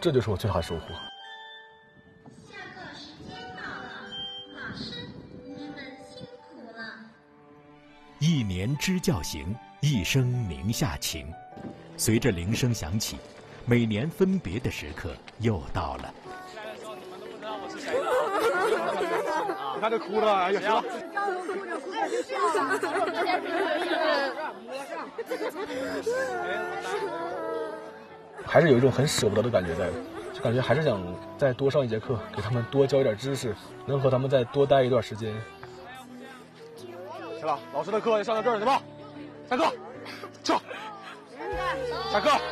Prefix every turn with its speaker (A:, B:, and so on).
A: 这就是我最大的收获。
B: 下课时间到了，老师，你们辛苦了。
C: 一年支教行，一生宁夏情。随着铃声响起，每年分别的时刻又到了。
D: 来的时候你们都不知道我是谁了。
A: 你看这哭的，哎呀，行了。还是有一种很舍不得的感觉在的，就感觉还是想再多上一节课，给他们多教一点知识，能和他们再多待一段时间。行了，老师的课也上到这儿，行吧？下课，去。下课。